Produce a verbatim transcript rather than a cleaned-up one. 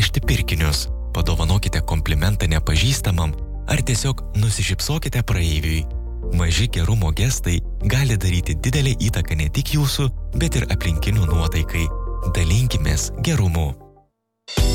nešti pirkinius. Padovanokite komplimentą nepažįstamam ar tiesiog nusišypsokite praeiviui. Maži gerumo gestai gali daryti didelę įtaką ne tik jūsų, bet ir aplinkinių nuotaikai. Dalinkimės gerumu.